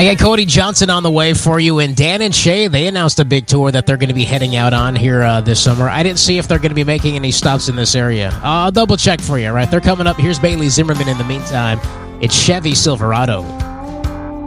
I got Cody Johnson on the way for you, and Dan and Shay, they announced a big tour that they're going to be heading out on here this summer. I didn't see if they're going to be making any stops in this area. I'll double check for you, all right? They're coming up. Here's Bailey Zimmerman in the meantime. It's Chevy Silverado.